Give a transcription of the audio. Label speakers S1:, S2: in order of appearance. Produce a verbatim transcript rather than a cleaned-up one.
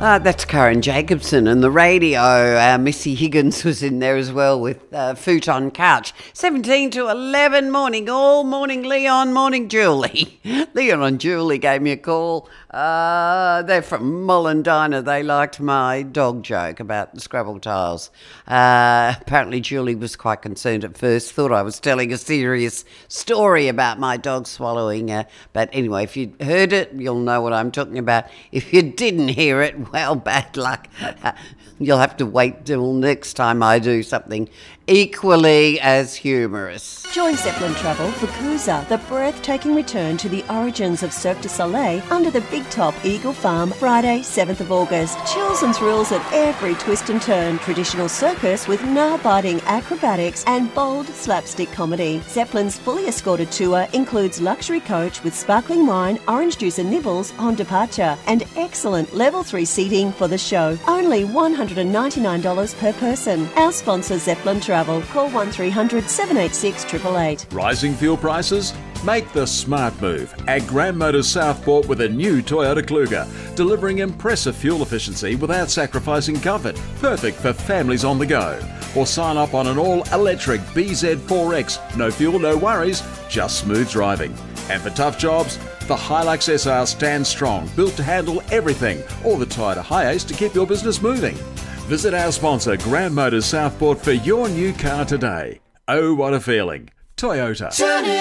S1: Uh, that's Karen Jacobson, and the radio, uh, Missy Higgins was in there as well with uh, Futon Couch. seventeen to eleven morning, all morning Leon, morning Julie. Leon and Julie gave me a call. Uh, they're from Mullendina. They liked my dog joke about the Scrabble tiles. Uh, apparently Julie was quite concerned at first, thought I was telling a serious story about my dog swallowing. Uh, but anyway, if you heard it, you'll know what I'm talking about. If you didn't hear it, well, bad luck. You'll have to wait till next time I do something equally as humorous.
S2: Join Zeppelin Travel for Cruiser, the breathtaking return to the origins of Cirque du Soleil under the Big Top Eagle Farm, Friday, seventh of August. Chills and thrills at every twist and turn. Traditional circus with nail-biting acrobatics and bold slapstick comedy. Zeppelin's fully escorted tour includes luxury coach with sparkling wine, orange juice and nibbles on departure, and excellent level three seating for the show. Only one hundred ninety-nine dollars per person. Our sponsor, Zeppelin Travel. Call one three hundred, seven eight six, eight eight eight.
S3: Rising fuel prices? Make the smart move at Grand Motors Southport with a new Toyota Kluger, delivering impressive fuel efficiency without sacrificing comfort. Perfect for families on the go. Or sign up on an all-electric B Z four X. No fuel, no worries, just smooth driving. And for tough jobs, the Hilux S R stands strong, built to handle everything, or the Toyota Hiace to keep your business moving. Visit our sponsor, Grand Motors Southport, for your new car today. Oh, what a feeling. Toyota.